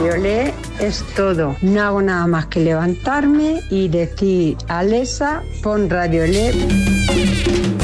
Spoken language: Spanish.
Radiolé es todo. No hago nada más que levantarme y decir, Alexa, pon Radiolé.